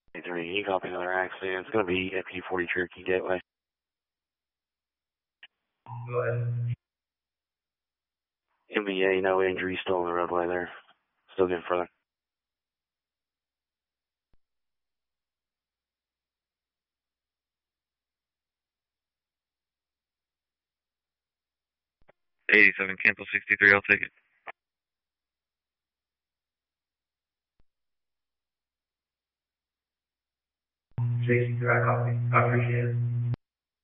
3, you copy another accident. It's going to be FQ40 Cherokee Gateway. Go ahead. MVA, no injuries, still on the roadway there. Still getting further. '87, cancel 63, I'll take it. Jason, I copy. I appreciate it.